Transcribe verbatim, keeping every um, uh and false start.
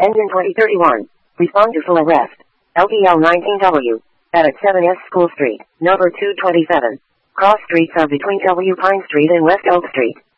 Engine twenty thirty-one. Respond to full arrest. L P L nineteen W. At seven S School Street, number two twenty-seven. Cross streets are between W Pine Street and West Oak Street.